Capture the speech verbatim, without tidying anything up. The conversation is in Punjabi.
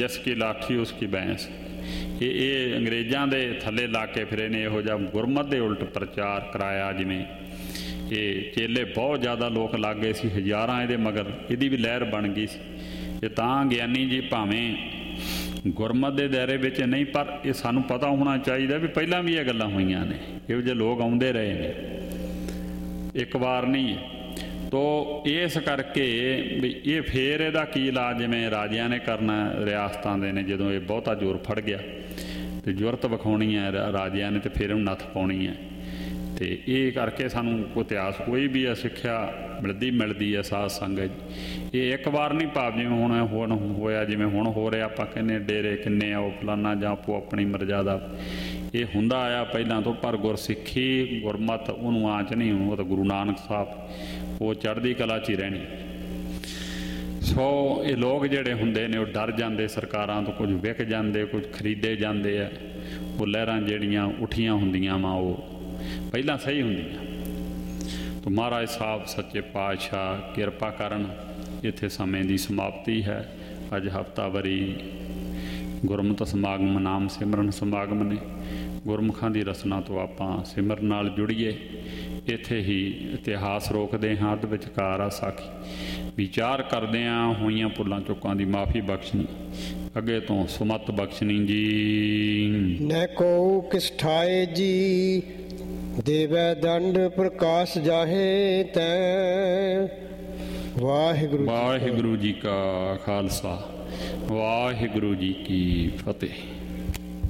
ਜਿਸकी ਲਾਠੀ ਉਸकी ਬੈਂਸ। ਇਹ ਇਹ ਅੰਗਰੇਜ਼ਾਂ ਦੇ ਥੱਲੇ ਲਾ ਕੇ ਫਿਰ ਇਹਨੇ ਇਹੋ ਜਿਹਾ ਗੁਰਮਤਿ ਦੇ ਉਲਟ ਪ੍ਰਚਾਰ ਕਰਾਇਆ। ਜਿਵੇਂ ਇਹ ਚੇਲੇ ਬਹੁਤ ਜ਼ਿਆਦਾ ਲੋਕ ਲੱਗ ਗਏ ਸੀ, ਹਜ਼ਾਰਾਂ ਇਹਦੇ ਮਗਰ, ਇਹਦੀ ਵੀ ਲਹਿਰ ਬਣ ਗਈ ਸੀ। ਇਹ ਤਾਂ ਗਿਆਨੀ ਜੀ ਭਾਵੇਂ ਗੁਰਮਤਿ ਦੇ ਦਾਇਰੇ ਵਿੱਚ ਨਹੀਂ, ਪਰ ਇਹ ਸਾਨੂੰ ਪਤਾ ਹੋਣਾ ਚਾਹੀਦਾ ਵੀ ਪਹਿਲਾਂ ਵੀ ਇਹ ਗੱਲਾਂ ਹੋਈਆਂ ਨੇ, ਇਹੋ ਜਿਹੇ ਲੋਕ ਆਉਂਦੇ ਰਹੇ ਨੇ, ਇੱਕ ਵਾਰ ਨਹੀਂ। ਤੋ ਇਸ ਕਰਕੇ ਵੀ ਇਹ ਫਿਰ ਇਹਦਾ ਕੀ ਇਲਾਜ, ਜਿਵੇਂ ਰਾਜਿਆਂ ਨੇ ਕਰਨਾ, ਰਿਆਸਤਾਂ ਦੇ ਨੇ, ਜਦੋਂ ਇਹ ਬਹੁਤਾ ਜ਼ੋਰ ਫੜ ਗਿਆ ਅਤੇ ਜ਼ੁਰਤ ਵਿਖਾਉਣੀ ਹੈ ਰਾਜਿਆਂ ਨੇ, ਅਤੇ ਫਿਰ ਉਹਨੂੰ ਨੱਥ ਪਾਉਣੀ ਹੈ। ਅਤੇ ਇਹ ਕਰਕੇ ਸਾਨੂੰ ਇਤਿਹਾਸ ਕੋਈ ਵੀ ਆ ਸਿੱਖਿਆ ਮਿਲਦੀ ਮਿਲਦੀ ਹੈ ਸਾਧ ਸੰਗਤ। ਇਹ ਇੱਕ ਵਾਰ ਨਹੀਂ, ਭਾਵ ਜਿਵੇਂ ਹੁਣ ਹੁਣ ਹੋਇਆ, ਜਿਵੇਂ ਹੁਣ ਹੋ ਰਿਹਾ, ਆਪਾਂ ਕਹਿੰਦੇ ਡੇਰੇ ਕਿੰਨੇ ਆ, ਉਹ ਫਲਾਨਾ ਜਾਂ ਆਪੋ ਆਪਣੀ ਮਰਜ਼ਾਦਾ, ਇਹ ਹੁੰਦਾ ਆਇਆ ਪਹਿਲਾਂ ਤੋਂ। ਪਰ ਗੁਰਸਿੱਖੀ ਗੁਰਮਤ ਉਹਨੂੰ ਆਂਚ ਨਹੀਂ, ਉਹ ਤਾਂ ਗੁਰੂ ਨਾਨਕ ਸਾਹਿਬ ਉਹ ਚੜ੍ਹਦੀ ਕਲਾ 'ਚ ਹੀ ਰਹਿਣੀ। ਸੋ ਇਹ ਲੋਕ ਜਿਹੜੇ ਹੁੰਦੇ ਨੇ ਉਹ ਡਰ ਜਾਂਦੇ ਸਰਕਾਰਾਂ ਤੋਂ, ਕੁਝ ਵਿਕ ਜਾਂਦੇ, ਕੁਝ ਖਰੀਦੇ ਜਾਂਦੇ ਆ। ਉਹ ਲਹਿਰਾਂ ਜਿਹੜੀਆਂ ਉੱਠੀਆਂ ਹੁੰਦੀਆਂ ਵਾ ਉਹ ਪਹਿਲਾਂ ਸਹੀ ਹੁੰਦੀਆਂ। ਤਾਂ ਮਹਾਰਾਜ ਸਾਹਿਬ ਸੱਚੇ ਪਾਤਸ਼ਾਹ ਕਿਰਪਾ ਕਰਨ। ਇੱਥੇ ਸਮੇਂ ਦੀ ਸਮਾਪਤੀ ਹੈ। ਅੱਜ ਹਫ਼ਤਾਵਾਰੀ ਗੁਰਮਤਿ ਸਮਾਗਮ, ਨਾਮ ਸਿਮਰਨ ਸਮਾਗਮ ਨੇ। ਗੁਰਮੁਖਾਂ ਦੀ ਰਸਨਾ ਤੋਂ ਆਪਾਂ ਸਿਮਰਨ ਨਾਲ ਜੁੜੀਏ। ਇੱਥੇ ਹੀ ਇਤਿਹਾਸ ਰੋਕਦੇ ਹਾਂ, ਅੱਧ ਵਿਚਕਾਰ ਆ ਸਾਖੀ ਵਿਚਾਰ ਕਰਦਿਆਂ ਹੋਈਆਂ ਭੁੱਲਾਂ ਚੁੱਕਾਂ ਦੀ ਮਾਫੀ ਬਖਸ਼ਣੀ, ਅੱਗੇ ਤੋਂ ਸੁਮਤ ਬਖਸ਼ਣੀ ਜੀ। ਨੈ ਕੋ ਕਿਸ ਠਾਏ ਜੀ, ਦੇਵੈ ਦੰਡ ਪ੍ਰਕਾਸ਼ ਜਾਹੇ ਤੈ। ਵਾਹਿਗੁਰੂ ਵਾਹਿਗੁਰੂ ਜੀ ਕਾ ਖਾਲਸਾ, ਵਾਹਿਗੁਰੂ ਜੀ ਕੀ ਫਤਿਹ।